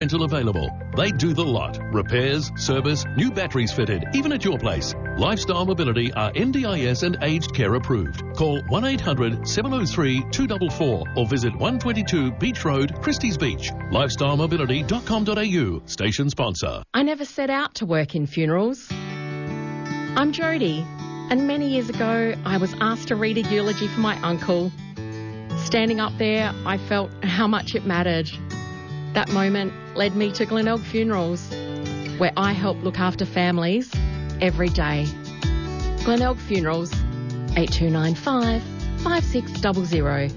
rental available. They do the lot. Repairs, service, new batteries fitted, even at your place. Lifestyle Mobility are NDIS and aged care approved. Call 1-800-703-244 or visit 122 Beach Road, Christie's Beach. LifestyleMobility.com.au. Station sponsor. I never set out to work in funerals. I'm Jodie, and many years ago I was asked to read a eulogy for my uncle. Standing up there, I felt how much it mattered. That moment led me to Glenelg Funerals, where I help look after families every day. Glenelg Funerals, 8295 5600.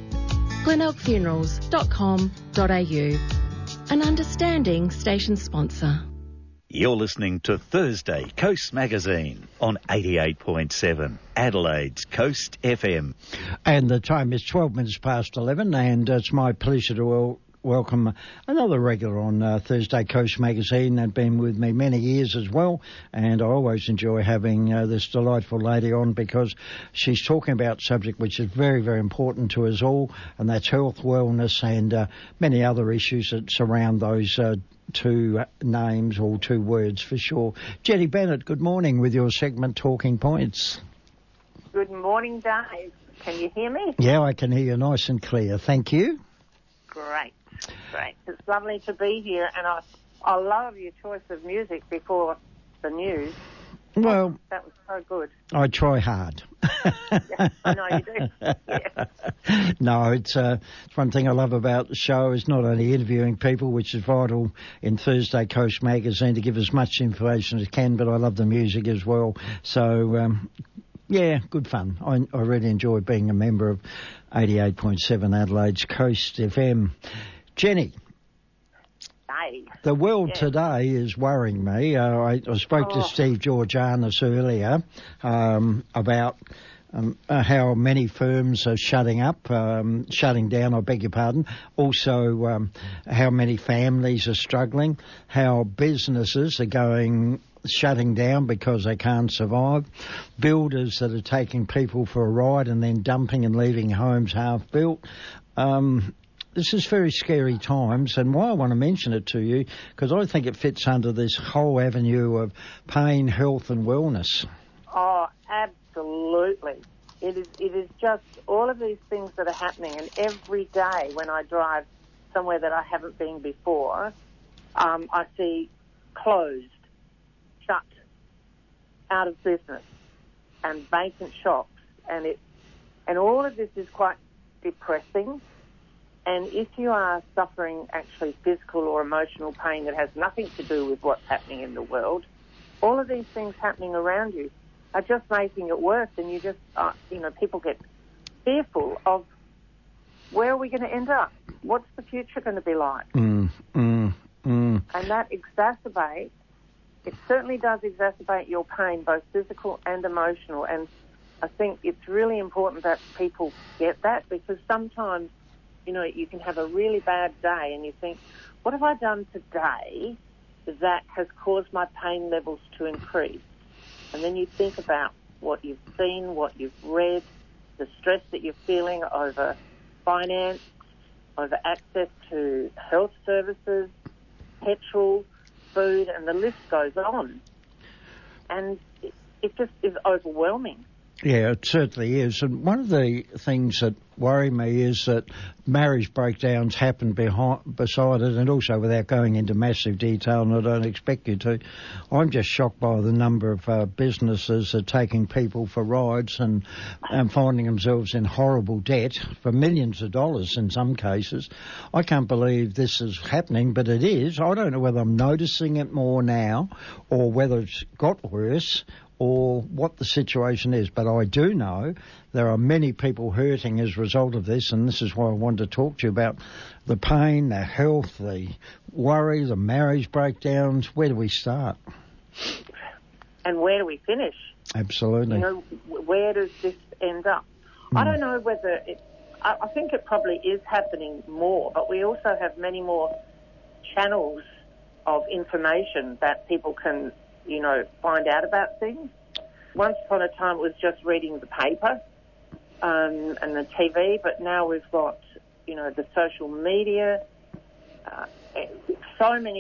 glenelgfunerals.com.au. An understanding station sponsor. You're listening to Thursday Coast Magazine on 88.7 Adelaide's Coast FM. And the time is 12 minutes past 11, and it's my pleasure to welcome another regular on Thursday Coast Magazine. They've been with me many years as well, and I always enjoy having this delightful lady on because she's talking about a subject which is very, very important to us all, and that's health, wellness, and many other issues that surround those two names or two words for sure. Jenny Bennett, good morning with your segment Talking Points. Good morning, Dave. Can you hear me? Yeah, I can hear you nice and clear. Thank you. Great. It's lovely to be here, and I love your choice of music before the news. Well, that was so good. I try hard. Yeah, I know you do. Yeah. No, it's one thing I love about the show is not only interviewing people, which is vital in Thursday Coast Magazine to give as much information as can, but I love the music as well. So, yeah, good fun. I really enjoy being a member of 88.7 Adelaide's Coast FM. Jenny, the world today is worrying me. I spoke to Steve Georgianis earlier about how many firms are shutting down, I beg your pardon. Also, how many families are struggling, how businesses are shutting down because they can't survive, builders that are taking people for a ride and then dumping and leaving homes half built. This is very scary times, and why I want to mention it to you, because I think it fits under this whole avenue of pain, health and wellness. Oh, absolutely. It is just all of these things that are happening, and every day when I drive somewhere that I haven't been before, I see closed, shut, out of business, and vacant shops, and all of this is quite depressing. And if you are suffering actually physical or emotional pain that has nothing to do with what's happening in the world, all of these things happening around you are just making it worse, and you just, people get fearful of where are we going to end up? What's the future going to be like? And that exacerbates, it certainly does exacerbate your pain, both physical and emotional. And I think it's really important that people get that, because sometimes, you can have a really bad day and you think, what have I done today that has caused my pain levels to increase? And then you think about what you've seen, what you've read, the stress that you're feeling over finance, over access to health services, petrol, food, and the list goes on. And it just is overwhelming. Yeah, it certainly is. And one of the things that worry me is that marriage breakdowns happen beside it, and also without going into massive detail, and I don't expect you to, I'm just shocked by the number of businesses that are taking people for rides and finding themselves in horrible debt for millions of dollars in some cases. I can't believe this is happening, but it is. I don't know whether I'm noticing it more now or whether it's got worse or what the situation is, but I do know there are many people hurting as a result of this, and this is why I wanted to talk to you about the pain, the health, the worry, the marriage breakdowns. Where do we start? And where do we finish? Absolutely. Where does this end up? I don't know whether I think it probably is happening more, but we also have many more channels of information that people can find out about things. Once upon a time, it was just reading the paper and the TV, but now we've got, the social media, so many